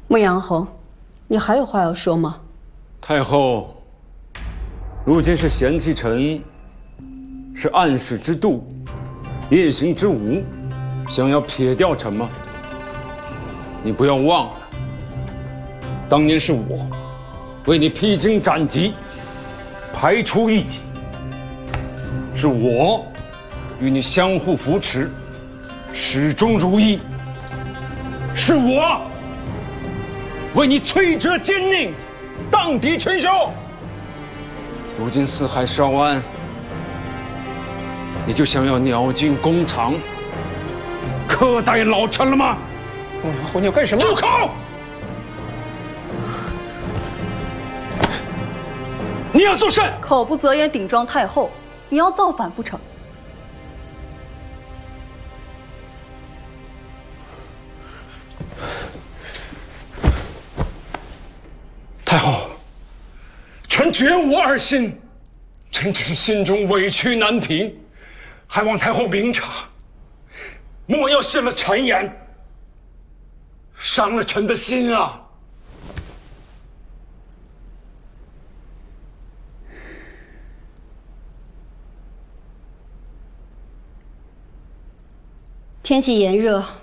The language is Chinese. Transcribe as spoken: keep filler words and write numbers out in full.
牧羊侯，你还有话要说吗？ 太后，如今是嫌弃臣是暗使之度，夜行之无，想要撇掉臣吗？你不要忘了，当年是我为你披荆斩棘，排除异己，是我与你相互扶持，始终如一，是我为你摧折奸佞，荡涤群雄。如今四海稍安，你就想要鸟尽弓藏，苛待老臣了吗？ 牧羊侯，你要干什么？ 住口！你要作甚？ 口不择言，顶撞太后，你要造反不成？ 太后，臣绝无二心，臣只是心中委屈难平，还望太后明察，莫要信了谗言，伤了臣的心啊！ 天气炎热，